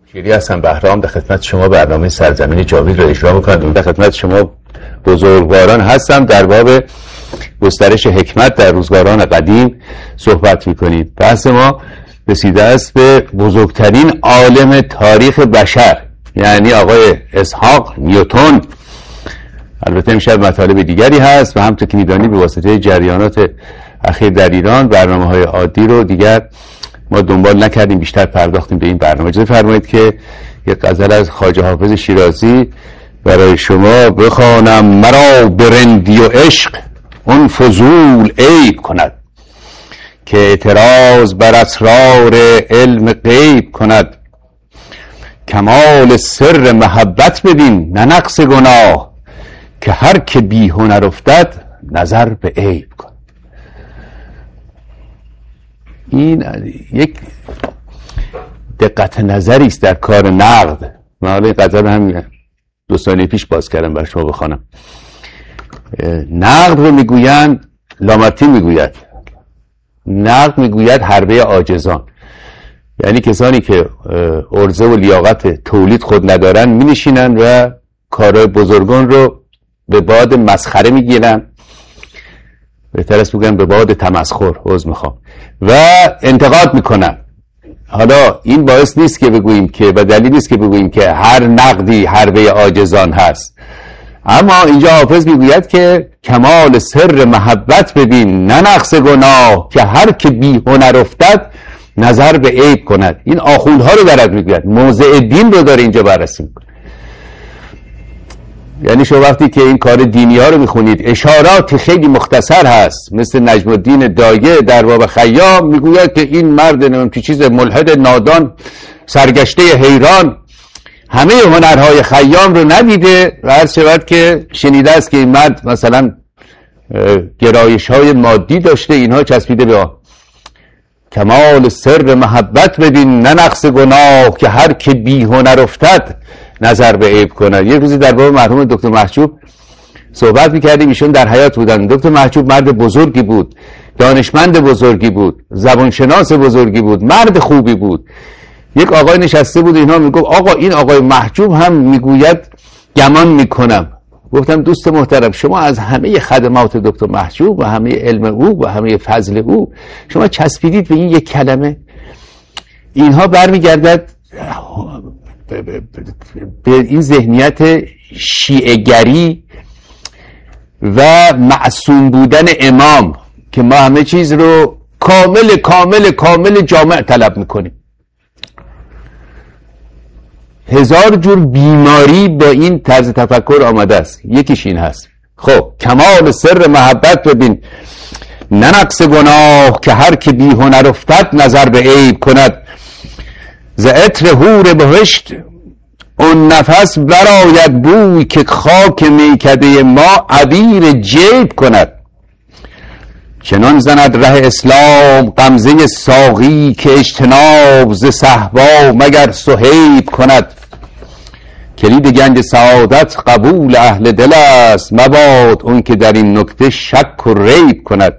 شیری هستم بهرام، در خدمت شما برنامه سرزمین جاوید را اجرا می‌کنم. در خدمت شما بزرگواران هستم. در باب گسترش حکمت در روزگاران قدیم صحبت می‌کنیم. بحث ما رسیده است به بزرگترین عالم تاریخ بشر، یعنی آقای اسحاق نیوتن. البته امشب مطالب دیگری هست و همونطور که می‌دانید به واسطه جریانات اخیر در ایران برنامه‌های عادی رو دیگر ما دنبال نکردیم، بیشتر پرداختیم به این برنامه. اجازه فرمایید که یک غزل از خواجه حافظ شیرازی برای شما بخوانم. مرا برندی و عشق اون فضول عیب کند، که اعتراض بر اسرار علم غیب کند. کمال سر محبت ببین نه نقص گناه، که هر که بی هنر افتد نظر به عیب کند. این یک دقت نظری است در کار نقد. من حالا این غزل هم 2 ثانیه پیش باز کردم برای شما بخوانم. نقد رو میگویند، لامارتین میگوید نقد میگوید حربه عاجزان، یعنی کسانی که عرضه و لیاقت تولید خود ندارن مینشینن و کارهای بزرگان رو به باد مسخره میگیرن، بهتر است بگم به باد تمسخر، عذر میخوام، و انتقاد میکنن. حالا این باعث نیست که بگوییم که و دلیل نیست که بگوییم که هر نقدی حربه عاجزان هست، اما اینجا حافظ میگوید که کمال سر محبت ببین نه نقص گناه، که هر که بی هنر افتد نظر به عیب کند. این آخوندها رو دارد میگوید، موضع دین رو داره اینجا بررسی میکنه. یعنی شما وقتی که این کار دینی ها رو میخونید اشاراتی خیلی مختصر هست، مثل نجم الدین دایه در باب خیام میگوید که این مرد نمیم که چیز ملحد نادان سرگشته حیران همه هنرهای خیام رو ندیده و عرض شود که شنیده است که این مرد مثلا گرایش های مادی داشته، اینها چسبیده به آن. کمال سر محبت ببین نه نقص گناه، که هر که بی هنر افتد نظر به عیب کنند. یک روزی در باب مرحوم دکتر محجوب صحبت می‌کردیم، ایشون در حیات بودن. دکتر محجوب مرد بزرگی بود، دانشمند بزرگی بود، زبانشناس بزرگی بود، مرد خوبی بود. یک آقای نشسته بود، اینها میگفت آقا این آقای محجوب هم میگوید گمان میکنم. گفتم دوست محترم، شما از همه خدمات دکتر محجوب و همه علم او و همه فضل او شما چسبیدید به این یک کلمه. اینها برمیگردد به این ذهنیت شیعه‌گری و معصوم بودن امام که ما همه چیز رو کامل کامل کامل جامع طلب میکنیم. 1000 جور بیماری با این طرز تفکر آمده است، یکیش این هست. خب کمال سر محبت ببین نه نقص گناه، که هر که بی هنر افتد نظر به عیب کند. ز عطر حور بهشت اون نفس براید بوی، که خاک میکده ما عبیر جیب کند. چنان زند ره اسلام غمزه ساقی، که اجتناب ز صهبا مگر صهیب کند. کلید گنج سعادت قبول اهل دل است، مباد اون که در این نکته شک و ریب کند.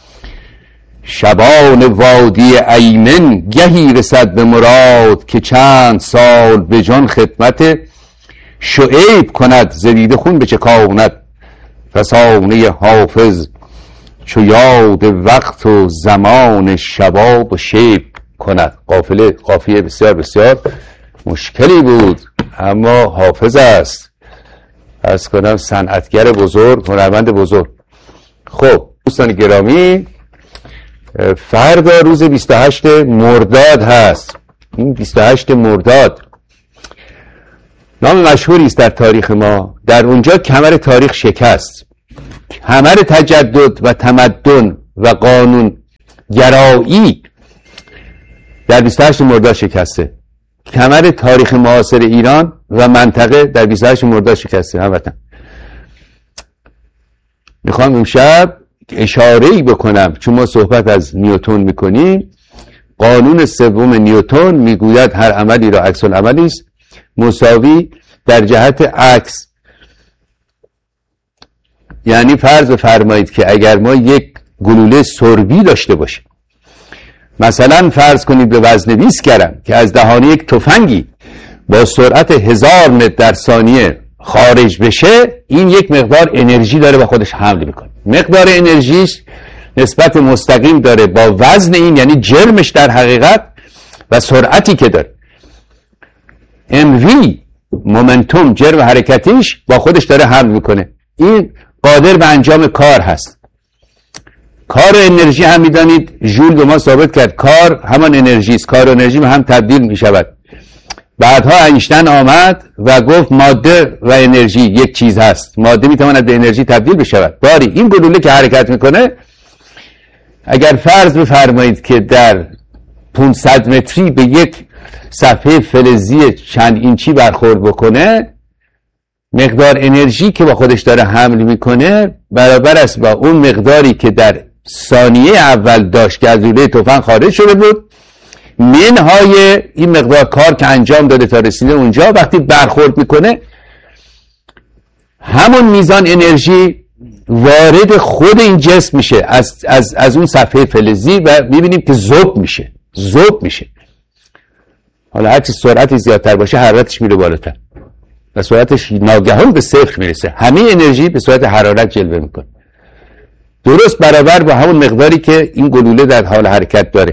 شبان وادی ایمن گهی رسد به مراد، که چند سال به جان خدمت شعیب کند. زدیده خون بچکاند فسانه حافظ، چو یاد وقت و زمان شباب و شیب کند. قافیه بسیار بسیار مشکلی بود، اما حافظ است، عرض کنم صنعتگر بزرگ، هنرمند بزرگ. خب دوستان گرامی، فردا روز 28 مرداد هست. این 28 مرداد نام مشهوری است در تاریخ ما. در اونجا کمر تاریخ شکست، کمر تجدد و تمدن و قانون گرایی در 28 مرداد شکسته. کمر تاریخ معاصر ایران و منطقه در 28 مرداد شکسته. هموطن میخوام امشب اشاره‌ای بکنم، چون ما صحبت از نیوتن میکنیم. قانون سوم نیوتن میگوید هر عملی را عکس العملی است مساوی در جهت عکس. یعنی فرض بفرمایید که اگر ما یک گلوله سربی داشته باشیم، مثلا فرض کنید به وزن 20 گرم که از دهان یک تفنگی با سرعت 1000 متر در ثانیه خارج بشه، این یک مقدار انرژی داره و خودش حمل میکنه. مقدار انرژیش نسبت مستقیم داره با وزن این، یعنی جرمش در حقیقت و سرعتی که داره. MV مومنتوم، جرم حرکتیش با خودش داره حمل میکنه. این قادر به انجام کار هست. کار و انرژی هم میدانید ژول به ما ثابت کرد کار همان انرژی است، کار و انرژی هم تبدیل میشود. بعدها اینشتین آمد و گفت ماده و انرژی یک چیز هست، ماده میتواند به انرژی تبدیل بشود. باری این گلوله که حرکت میکنه، اگر فرض بفرمایید که در 500 متری به یک صفحه فلزی چند اینچی برخورد بکنه، مقدار انرژی که با خودش داره حمل میکنه برابر است با اون مقداری که در ثانیه اول داشت که از لوله تفنگ خارج شده بود، منهای این مقدار کار که انجام داده تا رسیده اونجا. وقتی برخورد میکنه همون میزان انرژی وارد خود این جسم میشه از اون صفحه فلزی و میبینیم که ذوب میشه. حالا هرچی سرعتی زیادتر باشه حرارتش میره بالاتر و سرعتش ناگهان به صفر میرسه. همه انرژی به صورت حرارت جلوه میکنه، درست برابر با همون مقداری که این گلوله در حال حرکت داره.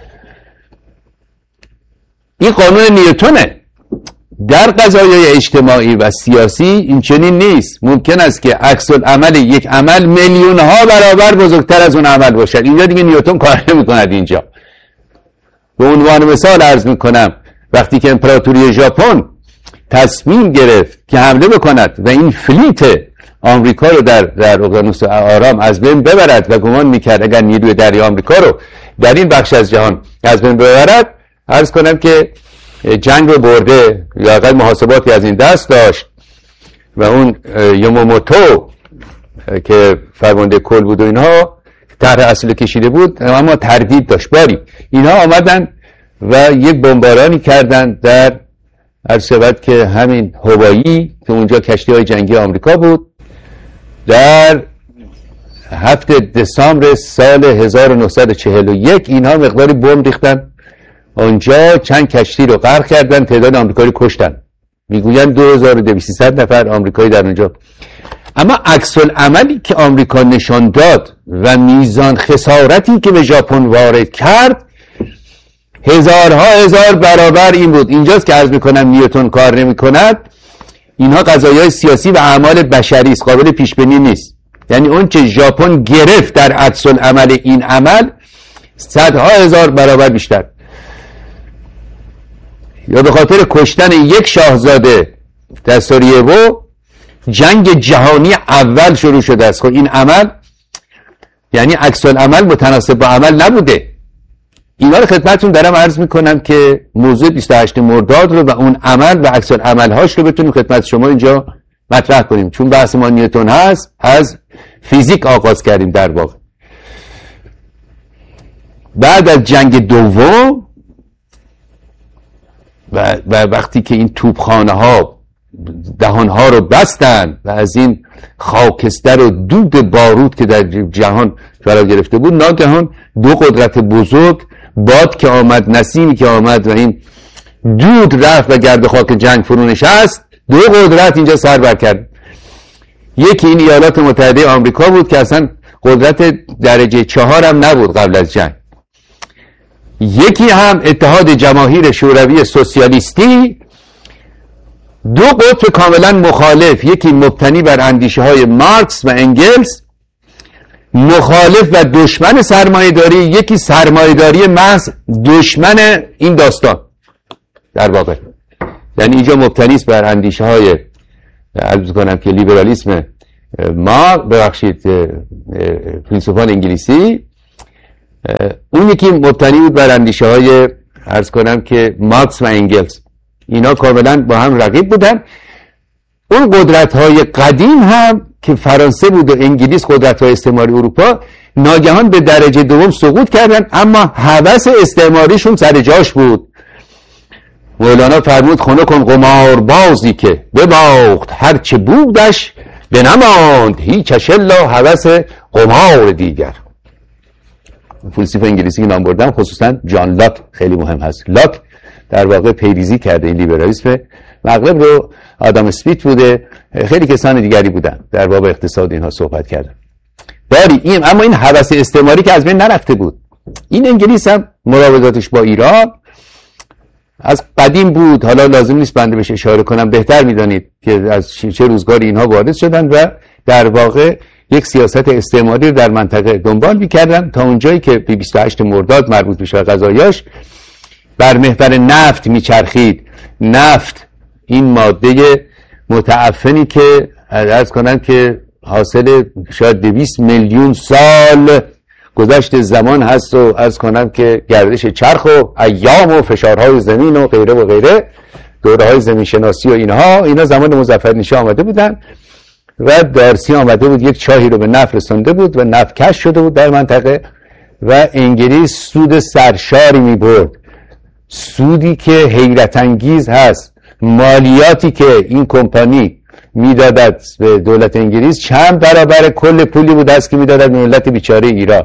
این قانون نیوتونه. در قضایای اجتماعی و سیاسی این چنین نیست. ممکن است که عکس العمل یک عمل میلیون ها برابر بزرگتر از اون عمل باشد. اینجا دیگه نیوتن کار نمی‌کند. اینجا به عنوان مثال عرض میکنم، وقتی که امپراتوری ژاپن تصمیم گرفت که حمله بکند و این فلیت آمریکا رو در اقیانوس آرام از بین ببرد و گمان میکرد اگر نیروی دریایی آمریکا رو در این بخش از جهان از بین ببرد، عرض کنم که جنگ رو برده یا اقل محاسباتی از این دست داشت و اون یاماموتو که فرمانده کل بود و اینها طرح اصلی کشیده بود، اما تردید داشت. باری اینها آمدن و یک بمبارانی کردن در عرض که همین هوایی که اونجا کشتی های جنگی آمریکا بود. در 7 دسامبر سال 1941 اینها مقداری بمب ریختن اونجا، چند کشتی رو غرق کردن، تعداد آمریکایی کشتن. میگویند 2200 نفر آمریکایی در اونجا. اما عکس العملی که آمریکا نشان داد و میزان خسارتی که به ژاپن وارد کرد هزارها هزار برابر این بود. اینجاست که عرض میکنم نیوتن کار نمیکند. اینها قضایای سیاسی و اعمال بشری است، قابل پیش بینی نیست. یعنی اون چه ژاپن گرفت در عکس العمل این عمل صدها هزار برابر بیشتر. یا به خاطر کشتن یک شاهزاده در ساراجوو جنگ جهانی اول شروع شده است. خب این عمل یعنی عکس العمل متناسب با عمل نبوده. اینا رو خدمتتون دارم عرض میکنم که موضوع 28 مرداد رو و اون عمل و عکس العمل‌هاش رو بتونیم خدمت شما اینجا مطرح کنیم، چون بحث ما نیوتن هست. از فیزیک آغاز کردیم در واقع. بعد از جنگ دوم و وقتی که این توپخانه ها دهانها رو بستن و از این خاکستر و دود بارود که در جهان فرا گرفته بود، ناگهان دو قدرت بزرگ، باد که آمد، نسیمی که آمد و این دود رفت و گرد خاک جنگ فرو نشست، دو قدرت اینجا سر بر کرد. یکی این ایالات متحده آمریکا بود که اصلا قدرت درجه 4 هم نبود قبل از جنگ. یکی هم اتحاد جماهیر شوروی سوسیالیستی، دو قطب کاملا مخالف، یکی مبتنی بر اندیشه های مارکس و انگلس، مخالف و دشمن سرمایه‌داری، یکی سرمایه‌داری محض، دشمن این داستان در واقع. یعنی اینجا مبتنی است بر اندیشه های عرض کنم که لیبرالیسم فیلسوفان انگلیسی، اون یکی مبتنی بود بر اندیشه های عرض کنم که مارکس و انگلس. اینا کاملا با هم رقیب بودن. اون قدرت های قدیم هم که فرانسه بود و انگلیس، قدرت های استعماری اروپا، ناگهان به درجه دوم سقوط کردن، اما هوس استعماریشون سر جاش بود. مولانا فرمود خونه کن قمار بازی که بباخت هرچه بودش بنماند هیچش الا هوس قمار دیگر. فیلسوف انگلیسی که نام بردم خصوصا جان لاک خیلی مهم هست. لاک در واقع پیریزی کرده. این لیبرالیسم مغرب رو آدم اسمیت بوده، خیلی کسان دیگری بودن در باب اقتصاد اینها صحبت کردن. اما این هوس استعماری که از بین نرفته بود. این انگلیس هم مراوداتش با ایران از قدیم بود، حالا لازم نیست بنده بهش اشاره کنم، بهتر میدانید که از چه روزگاری اینها وارد شدن و در واقع یک سیاست استعماری رو در منطقه دنبال میکردن تا اونجایی که 28 مرداد مربوط میشه قضایاش بر محور نفت میچرخید. نفت این ماده متعفنی که عرض کنم که حاصل شاید 200 میلیون سال گذشت زمان هست و عرض کنم که گردش چرخ و ایام و فشارهای زمین و غیره و غیره، دوره‌های زمین شناسی و اینا زمان مظفرنشاه آمده بودن و دارسی آمده بود یک چاهی رو به نفت رسانده بود و نفت کشف شده بود در منطقه و انگلیس سود سرشاری می برد، سودی که حیرت انگیز هست. مالیاتی که این کمپانی میدادد به دولت انگلیس چند برابر کل پولی بود است که میدادد به ملت بیچاره ایران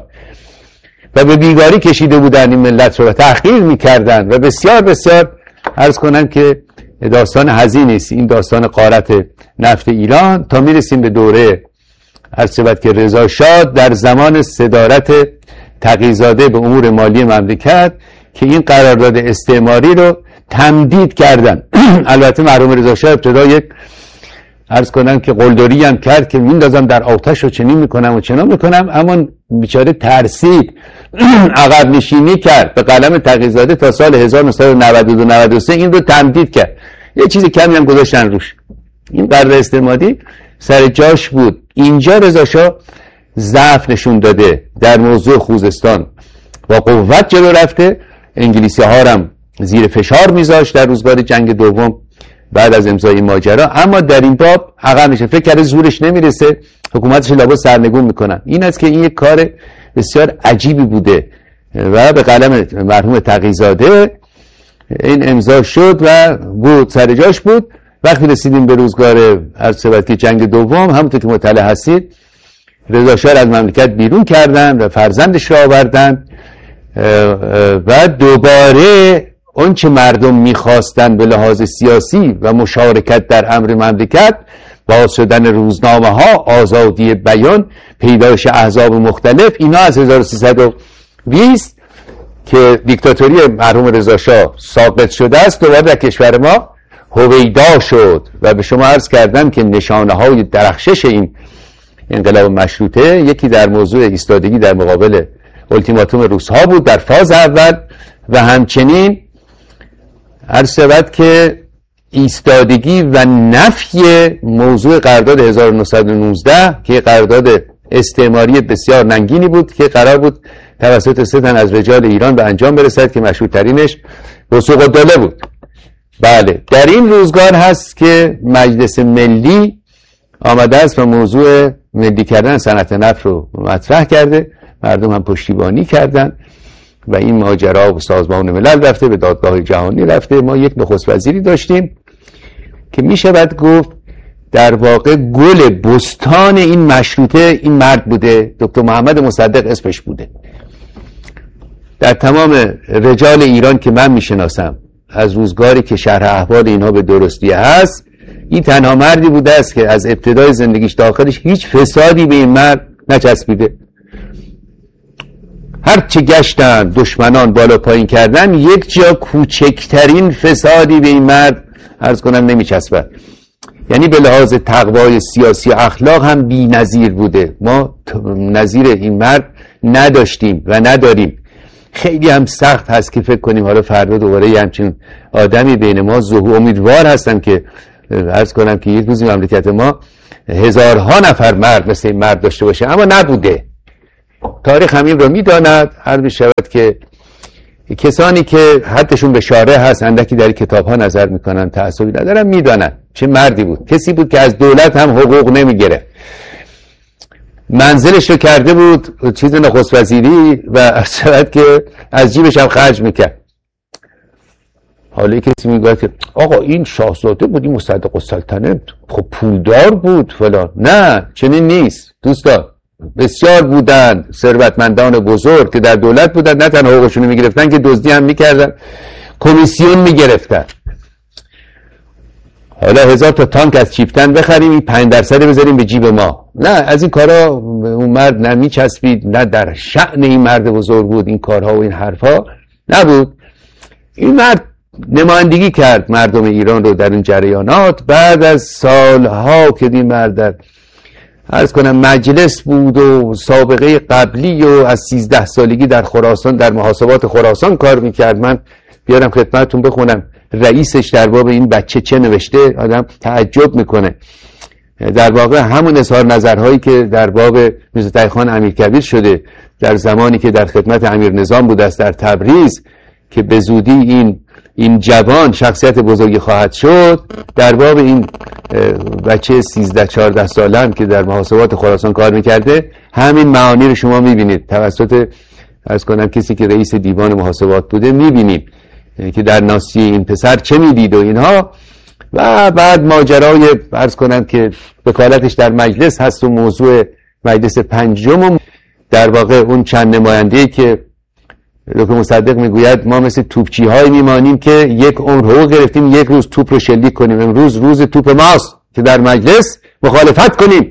و به بیگاری کشیده بودن این ملت رو و تحقیر میکردن و بسیار بسیار عرض کنم که داستان حزینی است این داستان غارت نفت ایران تا میرسیم به دوره عرض شود که رضا شاه در زمان صدارت تقی‌زاده به امور مالی مملکت که این قرارداد استعماری رو تمدید کردن. البته مرحوم رضا شاه ابتدا یک عرض کنم که قلدری هم کرد که میندازم در آتش و چنین میکنم و چنان میکنم، اما بیچاره ترسید عقب نشینی کرد به قلم تقی‌زاده تا سال 1992-93 این رو تمدید کرد، یه چیز کمی هم گذاشتن روش. این قرارداد استعماری سر جاش بود. اینجا رضا شاه ضعف نشون داده در موضوع خوزستان با قوت جلو رفته، انگلیسی ها هم زیر فشار میذاشت در روزگار جنگ دوم بعد از امضای ماجرا، اما در این باب عقب میشه، فکر کرده زورش نمیرسه، حکومتش لابد سرنگون میکنن. این است که این یک کار بسیار عجیبی بوده و به قلم مرحوم تقی‌زاده این امضا شد و بود سر جاش بود. وقتی رسیدیم به روزگار عرض جنگ دوم، همونطور که مطلع هستید رضا شاه از مملکت بیرون کردن و فرزندش را آوردن و دوباره اون چه مردم میخواستن به لحاظ سیاسی و مشارکت در امر مملکت، باز شدن روزنامه ها، آزادی بیان، پیدایش احزاب مختلف، اینا از 1320 که دیکتاتوری مرحوم رضا شاه ساقط شده است دوباره در کشور ما هویدا شد و به شما عرض کردم که نشانه های درخشش این انقلاب مشروطه یکی در موضوع ایستادگی در مقابل التیماتوم روس ها بود در فاز اول و همچنین عرض شود که ایستادگی و نفی موضوع قرارداد 1919 که قرارداد استعماری بسیار ننگینی بود که قرار بود توسط 3 تن از رجال ایران به انجام برسد که مشهورترینش وثوق الدوله بود. بله، در این روزگار هست که مجلس ملی آمده است و موضوع ملی کردن صنعت نفت رو مطرح کرده، مردم هم پشتیبانی کردن و این ماجرا به سازمان ملل رفته، به دادگاه جهانی رفته. ما یک نخست وزیری داشتیم که می شود گفت در واقع گل بستان این مشروطه این مرد بوده، دکتر محمد مصدق اسمش بوده. در تمام رجال ایران که من می شناسم از روزگاری که شرح احوال اینها به درستی هست، این تنها مردی بوده است که از ابتدای زندگیش تا آخرش هیچ فسادی به این مرد نچسبیده. هر چه گشتن دشمنان بالا پایین کردن، یک جا کوچکترین فسادی به این مرد عرض کنم نمیچسبد. یعنی به لحاظ تقوای سیاسی و اخلاق هم بی نظیر بوده. ما نظیر این مرد نداشتیم و نداریم. خیلی هم سخت هست که فکر کنیم حالا فردا دوباره یه همچین آدمی بین ما ظهور. امیدوار هستم که عرض کنم که یک روزی مملکت ما هزارها نفر مرد مثل این مرد داشته باشه، اما نبوده. تاریخ همین رو میداند. هر میشود که کسانی که حدشون به شارع هست اندکی در کتاب ها نظر میکنن، تعصبی ندارن، میدانن چه مردی بود. کسی بود که از دولت هم حقوق نمیگیره، منزلش رو کرده بود چیز نخست وزیری و شاید که از جیبش هم خرج میکرد. حالا کسی میگه که آقا این شاهزاده بود، این مصدق السلطنه خب پولدار بود فلان. نه، چنین نیست دوستان. بسیار بودن ثروتمندان بزرگ که در دولت بودن، نه تنها حقوقشون میگرفتن که دزدی هم میکردن، کمیسیون میگرفتن. حالا 1000 تا تانک از چیفتن بخریم، این 5% بذاریم به جیب ما. نه، از این کارا اون مرد نه میچسبید، نه در شأن این مرد بزرگ بود این کارها و این حرفا نبود. این مرد نمایندگی کرد مردم ایران رو در این جریانات. بعد از سالها که این مرد در عرض کنم مجلس بود و سابقه قبلی و از 13 سالگی در خراسان در محاسبات خراسان کار میکرد، من بیارم خدمتتون بخونم رئیسش در باب این بچه چه نوشته، آدم تعجب میکنه. در واقع همون اظهار نظرهایی که در باب میرزا تقی‌خان امیرکبیر شده در زمانی که در خدمت امیر نظام بود است در تبریز، که به زودی این جوان شخصیت بزرگی خواهد شد، در باب این بچه 13-14 ساله هم که در محاسبات خراسان کار میکرده، همین معانی رو شما میبینید توسط عرض کنم کسی که رئیس دیوان محاسبات بوده، میبینیم که در ناسی این پسر چه میدید و اینها. و بعد ماجرای عرض کنم که وکالتش در مجلس هست و موضوع مجلس پنجم، در واقع اون چند نماینده‌ای که دکتر مصدق میگوید ما مثل توپچی های میمانیم که یک عمر حقوق گرفتیم یک روز توپ رو شلیک کنیم، امروز روز توپ ماست که در مجلس مخالفت کنیم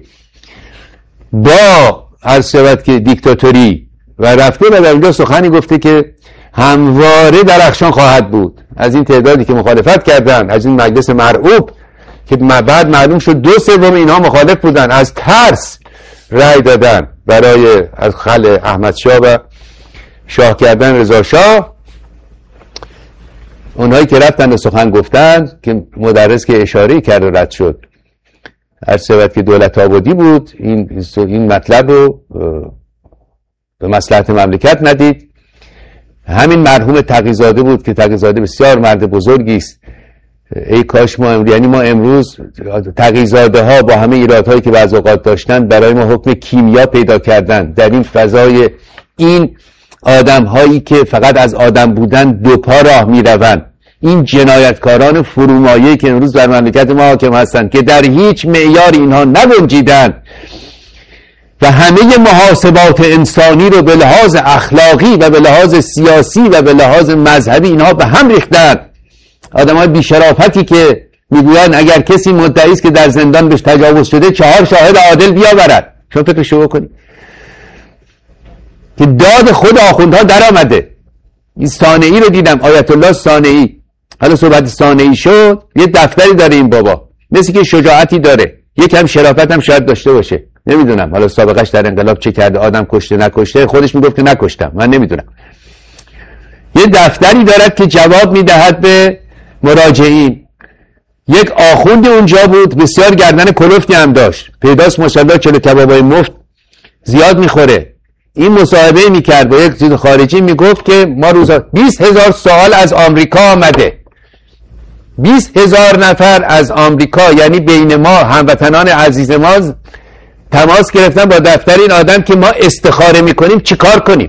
با عرض شود که دیکتاتوری. و رفته و در اونجا سخنی گفته که همواره درخشان خواهد بود. از این تعدادی که مخالفت کردن از این مجلس مرعوب که بعد معلوم شد 2/3 اینها مخالف بودن، از ترس رأی دادن برای از خلع احمد شاه و شاه کردن رضا شاه. اونهایی که رفتن و سخن گفتن که مدرس که اشاره کرده رد شد، عرض شود که دولت آبادی بود، این مطلب رو به مصلحت مملکت ندید. همین مرحوم تقی‌زاده بود که تقی‌زاده بسیار مرد بزرگی است. ای کاش ما یعنی ما امروز تقی‌زاده ها با همه ایرادهایی که بعض اوقات داشتن برای ما حکم کیمیا پیدا کردن در این فضای این آدم هایی که فقط از آدم بودن دو پا راه می روند، این جنایتکاران فرومایه‌ای که امروز در مملکت ما حاکم هستند که در هیچ معیار اینها نگنجیدن و همه محاسبات انسانی رو به لحاظ اخلاقی و به لحاظ سیاسی و به لحاظ مذهبی اینها به هم ریختن. آدم‌های بی‌شرافتی که میگویند اگر کسی مدعی است که در زندان بهش تجاوز شده 4 شاهد عادل بیاورد. شما فکرشو بکنید که داد خود آخوندها در آمده. این صانعی رو دیدم، آیت الله صانعی، حالا صحبت صانعی شد، یه دفتری داره این بابا، مثل که شجاعتی داره، یکم شرافت هم شاید داشته باشه، نمیدونم حالا سابقش در انقلاب چه کرده، آدم کشته نکشته، خودش میگفت که نکشتم، من نمیدونم. یه دفتری دارد که جواب میدهد به مراجعین. یک آخوند اونجا بود بسیار گردن کلفتی هم داشت، پیداست ماشاءالله چلو کبابای مفت زیاد میخوره. این مصاحبه میکرد با یک چیز خارجی، میگفت که ما روزا 20,000 سوال از آمریکا آمده، 20,000 نفر از آمریکا، یعنی بین ما هموطنان عزیز ما تماس گرفتن با دفتر این آدم که ما استخاره میکنیم چی کار کنیم.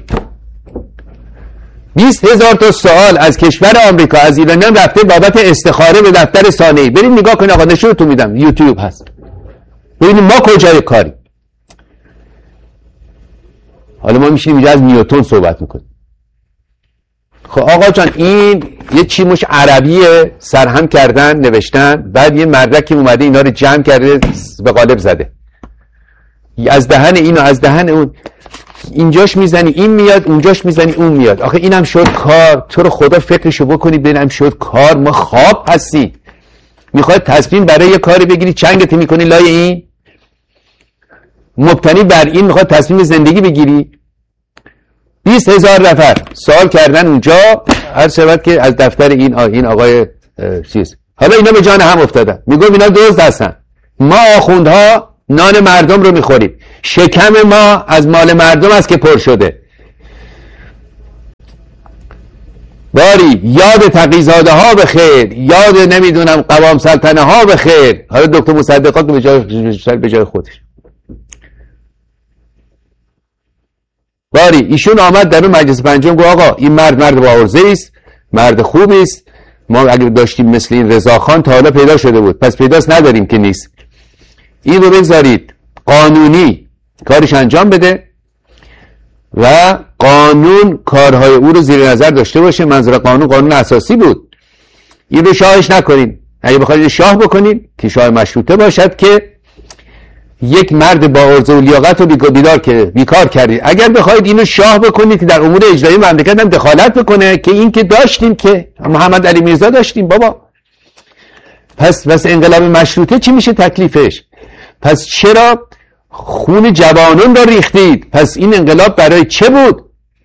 20,000 تا سوال از کشور آمریکا از ایرانیان رفته بابت استخاره به دفتر صانعی. برید نگاه کنید آقا، نشونتون میدم، یوتیوب هست، ببینید ما کجای کاری. حالا ما میشیم اینجا از نیوتن صحبت میکنیم. خب آقا جان، این یه چیموش عربیه سرهم کردن نوشتن، بعد یه مدرکی اومده اینا رو جمع کرده به قالب زده، از دهن این و از دهن اون، اینجاش میزنی این میاد، اونجاش میزنی اون میاد. آخه اینم شد کار؟ تو رو خدا فکرشو بکنی ببینم شد کار؟ ما خواب هستی؟ میخواد تصمیم برای یه کاری بگیری چنگت میکنی لای این؟ مبتنی بر این میخواد تصمیم زندگی بگیری؟ 20,000 نفر سوال کردن اونجا، هر شود که از دفتر این آقای چیز. حالا اینا به جان هم افتادن، میگم اینا دزد هستن، ما آخوندها نان مردم رو میخوریم، شکم ما از مال مردم است که پر شده. باری یاد تقی‌زاده ها به خیر، یاد نمیدونم قوام سلطنه ها به خیر. حالا دکتر مصدق به جای خودش، باری ایشون آمد در اون مجلس پنجم گفت آقا این مرد با عرضه است، مرد خوبی است، ما اگر داشتیم مثل این رضاخان تا حالا پیدا شده بود، پس پیداست نداریم که نیست، این رو بگذارید قانونی کارش انجام بده و قانون کارهای او رو زیر نظر داشته باشه. منظور قانون اساسی بود. این رو شاهش نکنین. اگه بخواید شاه بکنین که شاه مشروطه باشد که یک مرد با عرض و لیاقت رو بیکار کردید. اگر بخواید اینو شاه بکنید که در امور اجرایی مملکت هم دخالت بکنه، که این که داشتیم، که محمد علی میرزا داشتیم بابا. پس انقلاب مشروطه چی میشه تکلیفش؟ پس چرا خون جوانان رو ریختید؟ پس این انقلاب برای چه بود؟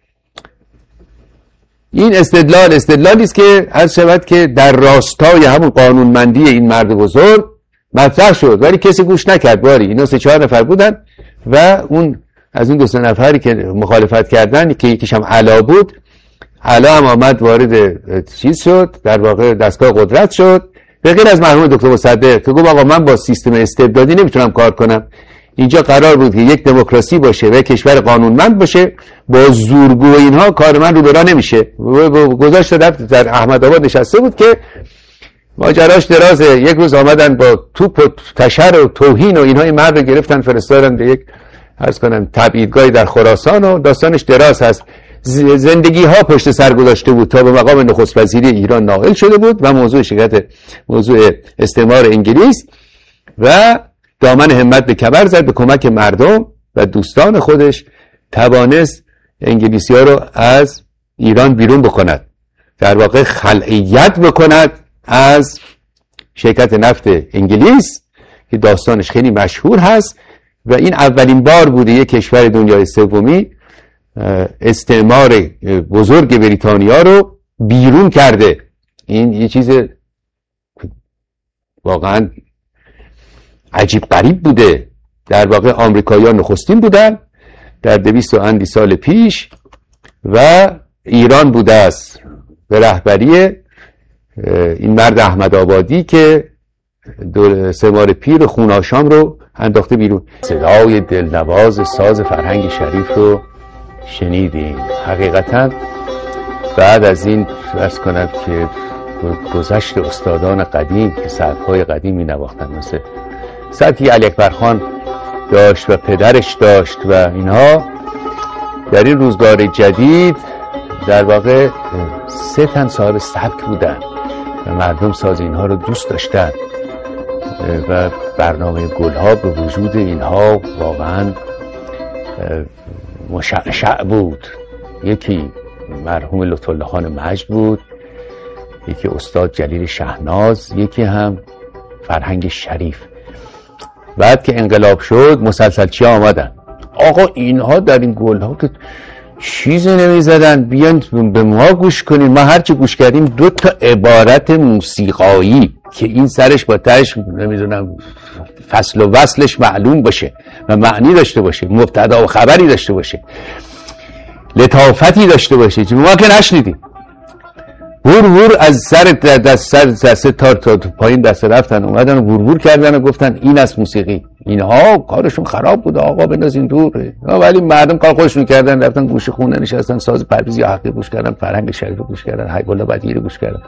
این استدلالی است که عرض شود که در راستای همون قانونمندی این مرد بزرگ مطرح شد، ولی کسی گوش نکرد. باری اینا 3-4 نفر بودن و اون از اون 2-3 نفری که مخالفت کردن که یکیش هم علا بود، علا هم آمد وارد چیز شد، در واقع دستگاه قدرت شد، به غیر از مرحوم دکتر مصدق که گفت آقا من با سیستم استبدادی نمیتونم کار کنم. اینجا قرار بود که یک دموکراسی باشه و کشور قانونمند باشه، با زورگو اینها کار من رو برا نمیشه. گذاشت رفت در احمدآباد نشسته بود که ماجراش درازه. یک روز آمدن با توپ و تشر و توهین و اینها این مرد رو گرفتن فرستادن به یک عرض کنم تبعیدگاهی در خراسان و داستانش دراز هست. زندگی ها پشت سر گذاشته بود تا به مقام نخست وزیری ایران نائل شده بود و موضوع استعمار انگلیس و دامن همت به کمر زد به کمک مردم و دوستان خودش، توانست انگلیسی ها رو از ایران بیرون بکند، در واقع خلعیت بکند از شرکت نفت انگلیس که داستانش خیلی مشهور هست. و این اولین بار بوده یک کشور دنیای سومی استعمار بزرگ بریتانیا رو بیرون کرده. این یه چیز واقعا عجیب غریب بوده. در واقع آمریکایی‌ها نخستین بودن در 200 و اندی سال پیش و ایران بوده است به رهبری این مرد احمدآبادی که سمار پیر خوناشام رو انداخته بیرون. صدای دلنواز ساز فرهنگ شریف رو شنیدیم. حقیقتا بعد از این عرض کنم که گذشت استادان قدیم که سبک‌های قدیم می نواختن، مثل سبکی علی اکبر خان داشت و پدرش داشت و اینها، در این روزگار جدید در واقع 3 تن صاحب سبک بودن و مردم ساز اینها رو دوست داشتن و برنامه گلها به وجود اینها واقعا مشعشع بود. یکی مرحوم لطف‌الله خان مجد بود، یکی استاد جلیل شهناز، یکی هم فرهنگ شریف. بعد که انقلاب شد مسلسلچی ها آمدن. آقا اینها در این گلها که چیزی نمیزدن، بیان به ما گوش کنیم. ما هرچی گوش کردیم 2 تا عبارت موسیقایی که این سرش با تهش نمیدونم فصل و وصلش معلوم باشه و معنی داشته باشه، مبتدا و خبری داشته باشه، لطافتی داشته باشه، که ما که نشنیدیم. ور از سر دست تار تا پایین دست رفتن، اومدن و ور کردن و گفتن این است موسیقی. اینها کارشون خراب بود، آقا بندازین دور. ولی مردم کار خودشون کردن، رفتن گوشه خونه نشستن، ساز پرویز یا حقی گوش کردن، فرهنگ شریف رو گوش کردن، حیب الله بدیعی رو گوش کردن،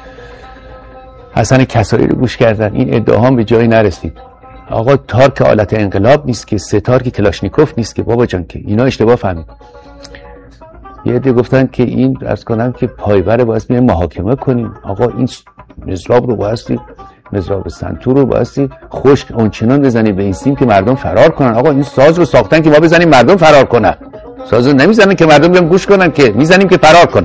حسن کسایی رو گوش کردن. این ادعا به جایی نرسید. آقا تار که آلت انقلاب نیست که، ستار که کلاشنیکوف نیست که بابا جان، که اینا اشتباه فهمید. یه عده گفتن که این عرض کنم که پایبر باید میایم محاکمه کنیم. آقا این مضراب رو بایستی، مضراب سنتور رو بایستی خشک اونچنان بزنیم به این سیم که مردم فرار کنن. آقا این ساز رو ساختن که ما بزنیم مردم فرار کنن، ساز رو نمیزنن که مردم بیان گوش کنن، که میزنیم که فرار کنن.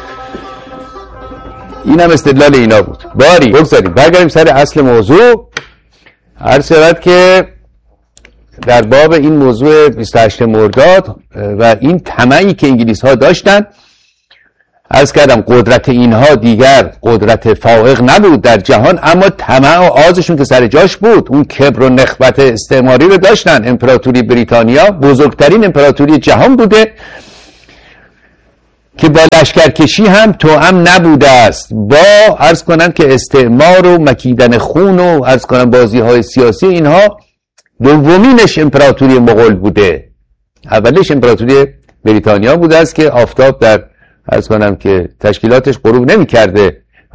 این هم استدلال اینا بود. باری بگذاریم برگردیم سر اصل موضوع. عرض شود که در باب این موضوع 28 مرداد و این طمعی که انگلیس ها داشتن، عرض کردم قدرت اینها دیگر قدرت فائق نبود در جهان، اما طمع و آزشون که سر جاش بود. اون کبر و نخوت استعماری رو داشتن. امپراتوری بریتانیا بزرگترین امپراتوری جهان بوده که با لشکرکشی هم توأم نبوده است با عرض کنم که استعمار و مکیدن خون و عرض کنم بازی های سیاسی اینها. دومینش امپراتوری مغول بوده، اولش امپراتوری بریتانیا بوده است که آفتاب در عرض کنم که تشکیلاتش غروب نمی کرده